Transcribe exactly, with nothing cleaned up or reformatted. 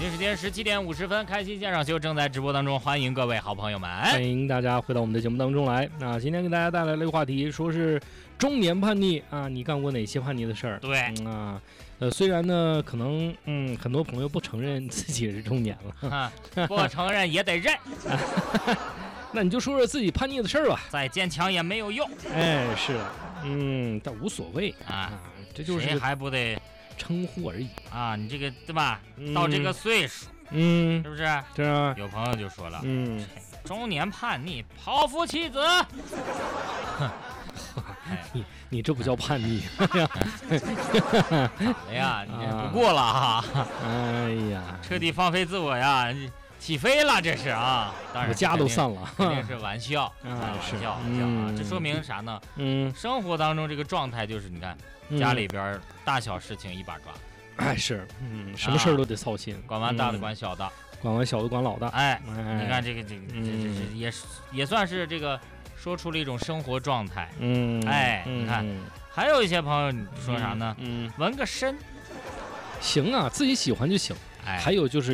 京时间十七点五十分，开心线上秀正在直播当中，欢迎各位好朋友们， 欢迎大家回到我们的节目当中来。那今天给大家带来了一个话题，说是中年叛逆啊，你干过哪些叛逆的事儿？ 对、 嗯、啊，呃，虽然呢，可能嗯，很多朋友不承认自己是中年了， 啊、不承认也得认。 那你就说说自己叛逆的事儿吧。 再坚强也没有用。 哎，是，嗯，但无所谓啊， 啊这就是谁还不得称呼而已啊？你这个对吧？ 嗯、 到这个岁数， 嗯， 是不是？ 是啊。 有朋友就说了， 嗯， 中年叛逆，抛夫弃子。 你你这不叫叛逆， 哎呀，你这不过了哈！ 哎呀， 彻底放飞自我呀！起飞了，这是啊！当然， 我家都散了， 肯定是玩笑啊，玩笑，玩笑啊！这说明啥呢？ 嗯， 生活当中这个状态就是，你看家里边大小事情一把抓， 哎是，嗯，什么事儿都得操心， 管完大的管小的， 管完小的管老大。 哎，你看这个这个这这这也是也算是这个说出了一种生活状态。 嗯， 哎，你看还有一些朋友说啥呢？ 嗯， 纹个身， 行啊，自己喜欢就行。 哎， 还有就是